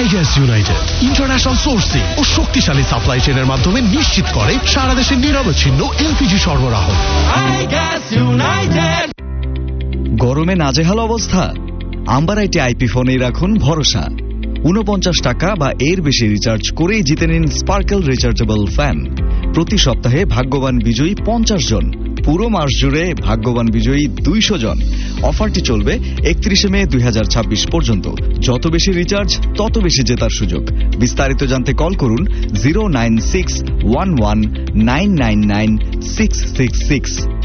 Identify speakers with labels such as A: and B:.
A: Gas United international sourcing ও শক্তিশালী supply চেইনের মাধ্যমে নিশ্চিত করে সারা দেশে নিরবচ্ছিন্ন এলপিজি সরবরাহ।
B: গরমে নাজেহাল অবস্থা? আম্বারাইটে আইপি ফোনেই রাখুন ভরসা। 49 টাকা বা এর বেশি রিচার্জ করেই জিতে নিন স্পার্কেল রিচার্জেবল ফ্যান। প্রতি সপ্তাহে ভাগ্যবান বিজয়ী 50 জন, পুরো মাস জুড়ে ভাগ্যবান বিজয়ী 200 জন। অফারটি চলবে 31 মে 2026 পর্যন্ত। যত বেশি রিচার্জ তত বেশি জেতার সুযোগ। বিস্তারিত জানতে কল করুন 09611999666।